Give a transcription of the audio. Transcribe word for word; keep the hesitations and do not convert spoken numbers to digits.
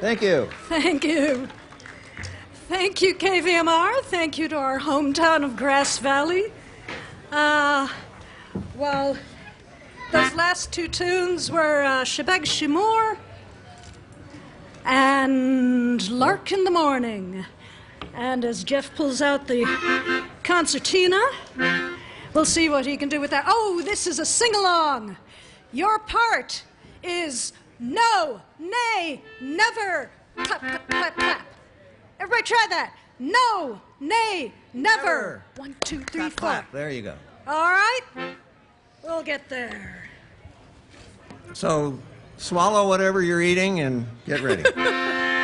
Thank you. Thank you. Thank you, K V M R. Thank you to our hometown of Grass Valley. Uh, well, those last two tunes were uh, Shebeg Shimur and Lark in the Morning. And as Jeff pulls out the concertina, we'll see what he can do with that. Oh, this is a sing-along. Your part is no, nay, never. Clap, clap, clap, clap. Everybody try that. No, nay, never. Never. One, two, three, Clap, four. clap. There you go. All right? We'll get there. So swallow whatever you're eating and get ready.